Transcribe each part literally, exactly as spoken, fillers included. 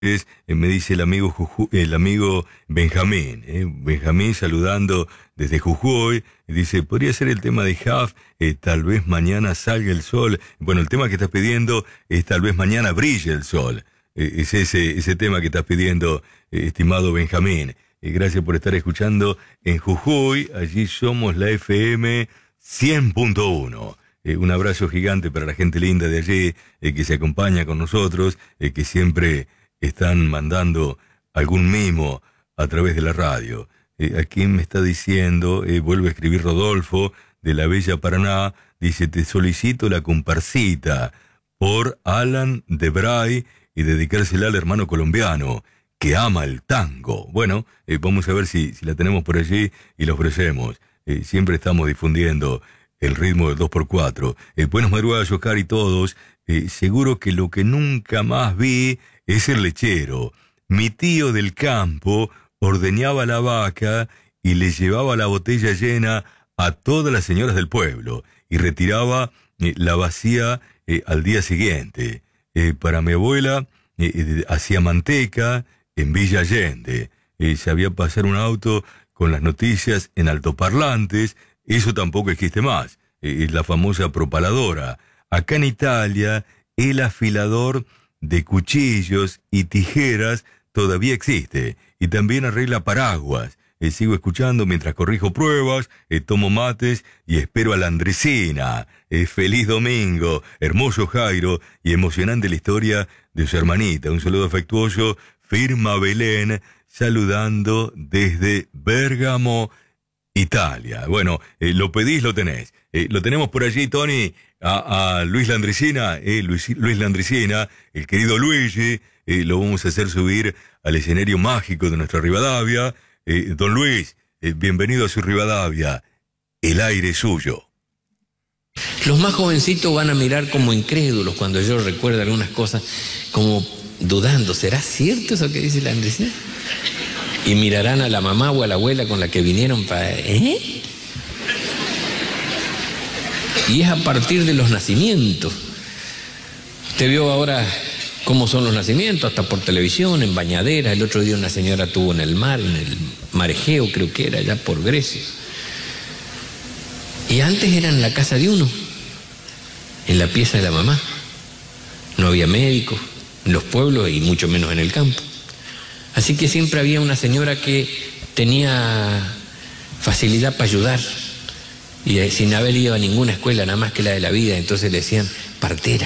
Es, eh, me dice el amigo Juju, el amigo Benjamín, eh, Benjamín saludando desde Jujuy, dice, podría ser el tema de Huff, eh, tal vez mañana salga el sol. Bueno, el tema que estás pidiendo es tal vez mañana brille el sol. Eh, es ese, ese tema que estás pidiendo, eh, estimado Benjamín. Eh, gracias por estar escuchando en Jujuy, allí somos la F M cien punto uno. Eh, un abrazo gigante para la gente linda de allí, eh, que se acompaña con nosotros, eh, que siempre están mandando algún mimo a través de la radio. Eh, aquí me está diciendo, eh, vuelve a escribir Rodolfo, de la Bella Paraná, dice, te solicito la comparsita por Alan de Bray y dedicársela al hermano colombiano, que ama el tango. Bueno, eh, vamos a ver si, si la tenemos por allí y la ofrecemos. Eh, siempre estamos difundiendo el ritmo del dos por cuatro. Eh, buenas madrugadas, Oscar y todos. Eh, seguro que lo que nunca más vi es el lechero. Mi tío del campo ordeñaba la vaca y le llevaba la botella llena a todas las señoras del pueblo y retiraba eh, la vacía eh, al día siguiente. Eh, para mi abuela eh, eh, hacía manteca en Villa Allende. Eh, sabía pasar un auto con las noticias en altoparlantes. Eso tampoco existe más. Eh, la famosa propaladora. Acá en Italia, el afilador de cuchillos y tijeras todavía existe. Y también arregla paraguas. Eh, sigo escuchando mientras corrijo pruebas, eh, tomo mates y espero a la Andresina. Eh, feliz domingo, hermoso Jairo y emocionante la historia de su hermanita. Un saludo afectuoso, firma Belén, saludando desde Bérgamo, Italia. Bueno, eh, lo pedís, lo tenés. Eh, lo tenemos por allí, Tony, a, a Luis Landricina, eh, Luis, Luis Landricina, el querido Luigi, eh, lo vamos a hacer subir al escenario mágico de nuestra Rivadavia. Eh, don Luis, eh, bienvenido a su Rivadavia. El aire es suyo. Los más jovencitos van a mirar como incrédulos cuando yo recuerdo algunas cosas, como dudando, ¿será cierto eso que dice Landricina? Y mirarán a la mamá o a la abuela con la que vinieron para... ¿Eh? Y es a partir de los nacimientos. Usted vio ahora cómo son los nacimientos, hasta por televisión, en bañaderas. El otro día una señora tuvo en el mar, en el mar Egeo, creo que era, allá por Grecia. Y antes era en la casa de uno, en la pieza de la mamá. No había médicos en los pueblos y mucho menos en el campo. Así que siempre había una señora que tenía facilidad para ayudar y sin haber ido a ninguna escuela, nada más que la de la vida, entonces le decían partera.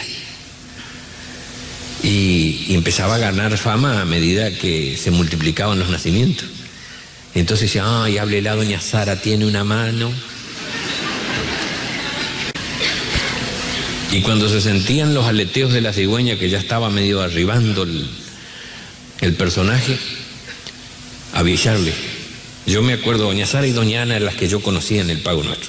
Y, y empezaba a ganar fama a medida que se multiplicaban los nacimientos. Y entonces decía, ay, háblela doña Sara, tiene una mano. Y cuando se sentían los aleteos de la cigüeña, que ya estaba medio arribando el, el personaje, avisarle. Yo me acuerdo, doña Sara y doña Ana eran las que yo conocía en el Pago Nuestro.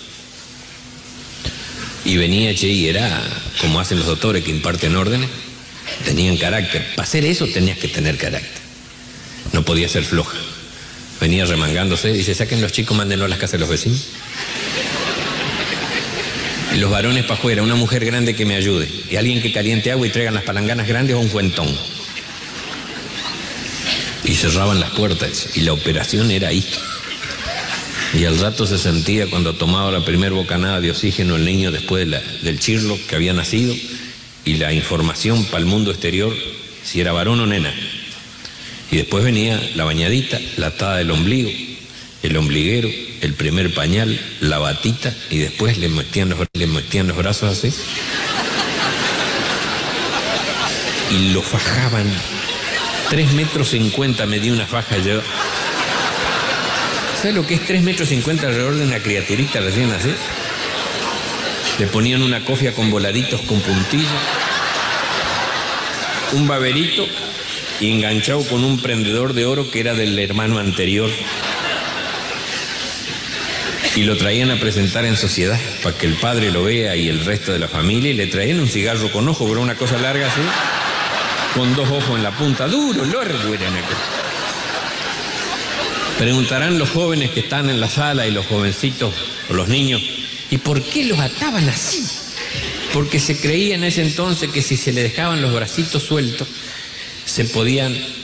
Y venía, che, y era como hacen los doctores que imparten órdenes, tenían carácter. Para hacer eso tenías que tener carácter. No podía ser floja. Venía remangándose y dice, saquen los chicos, mándenlos a las casas de los vecinos. Y los varones para afuera, una mujer grande que me ayude. Y alguien que caliente agua y traigan las palanganas grandes o un cuentón. Y cerraban las puertas y la operación era ahí. Y al rato se sentía, cuando tomaba la primer bocanada de oxígeno el niño después de la, del chirlo que había nacido, y la información para el mundo exterior, si era varón o nena. Y después venía la bañadita, la atada del ombligo, el ombliguero, el primer pañal, la batita, y después le metían los, le metían los brazos así. Y lo fajaban. Tres metros cincuenta medía una faja yo. ¿Sabes lo que es tres metros cincuenta alrededor de una criaturita recién nacida? Le ponían una cofia con voladitos con puntillas, un baberito y enganchado con un prendedor de oro que era del hermano anterior. Y lo traían a presentar en sociedad para que el padre lo vea y el resto de la familia, y le traían un cigarro con ojo, pero una cosa larga así, con dos ojos en la punta, duro, largo eran aquellos. Preguntarán los jóvenes que están en la sala y los jovencitos o los niños, ¿y por qué los ataban así? Porque se creía en ese entonces que si se le dejaban los bracitos sueltos, se podían